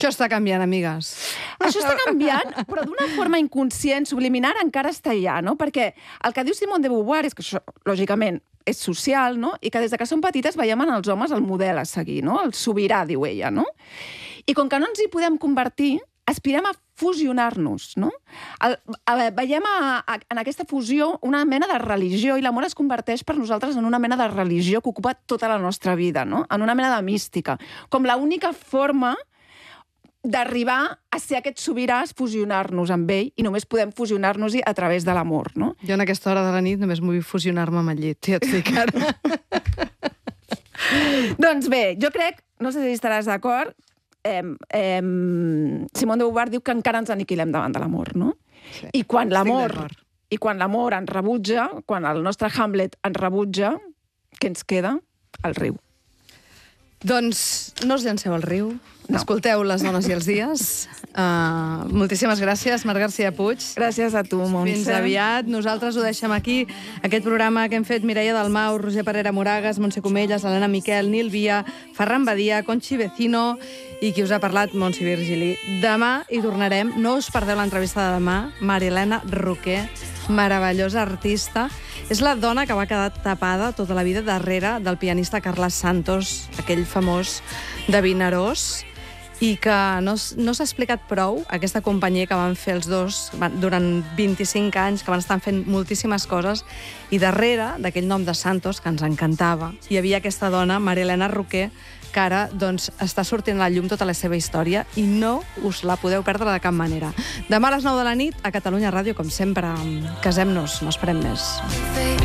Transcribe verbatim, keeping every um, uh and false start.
Això està canviant, amigues. Això està canviant, però d'una forma inconscient, subliminar, encara està allà, no? Perquè el que diu Simone de Beauvoir és que això, lògicament, és social, no? I que des de que som petites veiem en els homes el model a seguir, no? El sobirà, diu ella, no? I com que no ens hi podem convertir, aspirem a fusionar-nos, no? El, a, veiem a, a, en aquesta fusió una mena de religió i l'amor es converteix per nosaltres en una mena de religió que ocupa tota la nostra vida, no? En una mena de mística. Com l'única forma d'arribar a ser aquest sobirà és fusionar-nos amb ell i només podem fusionar-nos-hi a través de l'amor, no? Jo en aquesta hora de la nit només vull fusionar-me amb el llit, ja et dic ara. Doncs bé, jo crec, no sé si estaràs d'acord, eh, eh, Simone de Beauvoir diu que encara ens aniquilem davant de l'amor, no? Sí. I quan l'amor i quan l'amor ens rebutja, quan el nostre Hamlet ens rebutja, què ens queda? El riu. Doncs no us llanceu al riu, no. Escolteu Les dones i els dies. Uh, moltíssimes gràcies, Marc García Puig. Gràcies a tu, Montse. Fins aviat. Nosaltres ho deixem aquí. Aquest programa que hem fet Mireia Dalmau, Roger Parera Moragas, Montse Comelles, Helena Miquel, Nil Via, Ferran Badia, Conchi Vecino i qui us ha parlat, Montse Virgili. Demà hi tornarem. No us perdeu l'entrevista de demà. Marilena Roquer, meravellosa artista. És la dona que va quedar tapada tota la vida darrere del pianista Carles Santos, aquell famós de Vinaròs, i que no, no s'ha explicat prou aquesta companyia que van fer els dos durant vint-i-cinc anys, que van estar fent moltíssimes coses, i darrere d'aquell nom de Santos, que ens encantava, hi havia aquesta dona, Marilena Roquer, que ara doncs, està sortint a la llum tota la seva història i no us la podeu perdre de cap manera. Demà a les nou de la nit, a Catalunya Ràdio, com sempre, casem-nos, no esperem més.